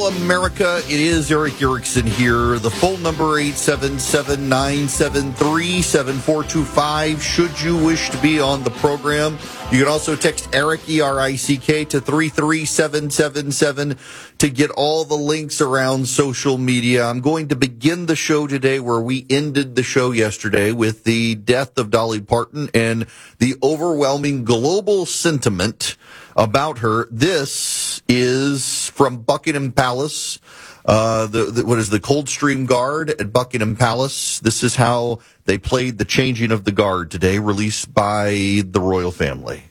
America. It is Eric Erickson here. The phone number 877-973-7425 should you wish to be on the program. You can also text Eric, E-R-I-C-K, to 33777 to get all the links around social media. I'm going to begin the show today where we ended the show yesterday with the death of Dolly Parton and the overwhelming global sentiment about her. This is from Buckingham Palace, the Coldstream Guard at Buckingham Palace. This is how they played the changing of the guard today, released by the royal family.